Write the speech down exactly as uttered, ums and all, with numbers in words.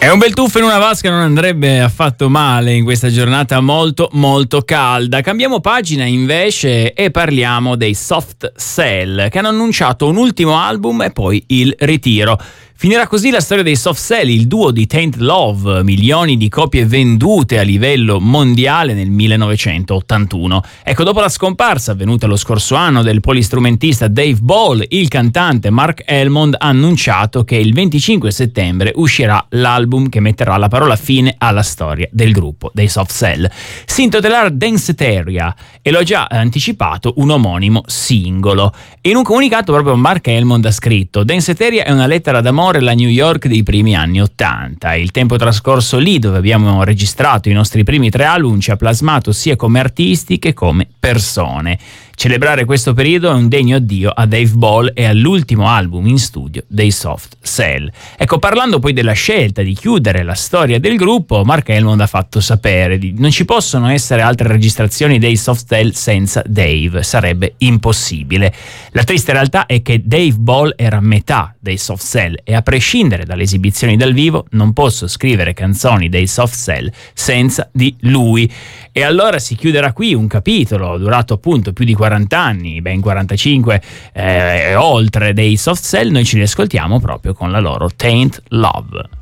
E un bel tuffo in una vasca non andrebbe affatto male in questa giornata molto molto calda. Cambiamo pagina invece e parliamo dei Soft Cell, che hanno annunciato un ultimo album e poi il ritiro. Finirà così la storia dei Soft Cell, il duo di Tainted Love, milioni di copie vendute a livello mondiale nel millenovecentottantuno. Ecco, dopo la scomparsa avvenuta lo scorso anno del polistrumentista Dave Ball, il cantante Mark Almond ha annunciato che il venticinque settembre uscirà l'album che metterà la parola fine alla storia del gruppo dei Soft Cell. Si intitolerà Danceteria e lo ha già anticipato un omonimo singolo. In un comunicato proprio Mark Almond ha scritto: Danceteria è una lettera d'amore alla New York dei primi anni Ottanta. Il tempo trascorso lì, dove abbiamo registrato i nostri primi tre album, ci ha plasmato sia come artisti che come persone. Celebrare questo periodo è un degno addio a Dave Ball e all'ultimo album in studio dei Soft Cell. Ecco, parlando poi della scelta di chiudere la storia del gruppo, Mark Almond ha fatto sapere di non ci possono essere altre registrazioni dei Soft Cell senza Dave, sarebbe impossibile. La triste realtà è che Dave Ball era metà dei Soft Cell e a prescindere dalle esibizioni dal vivo non posso scrivere canzoni dei Soft Cell senza di lui. E allora si chiuderà qui un capitolo durato appunto più di quaranta anni, ben quarantacinque eh, e oltre dei Soft Cell. Noi ci riascoltiamo proprio con la loro Tainted Love.